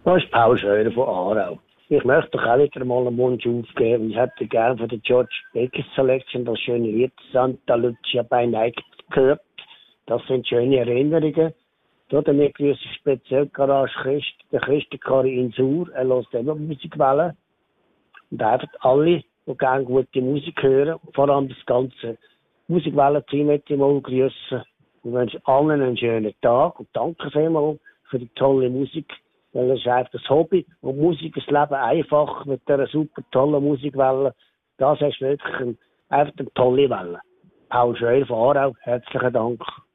Das ist Paul Scheuer von Aarau. Ich möchte doch auch wieder mal einen Wunsch aufgeben. Ich hätte gerne von der George Baker Selection das schöne Lied Santa Lucia by Night gehört. Das sind schöne Erinnerungen. Damit grüße ich speziell Garage Christ, der Christenkari in Sur. Er lässt immer Musikwellen. Und einfach alle, die gerne gute Musik hören, vor allem das ganze Musikwellen-Team möchte ich mal grüßen. Ich wünsche allen einen schönen Tag und danke vielmals für die tolle Musik. Weil es ist einfach das Hobby und Musik ist das Leben einfach mit dieser super tollen Musikwelle. Das ist wirklich einfach eine tolle Welle. Paul Scheuer von Aarau, herzlichen Dank.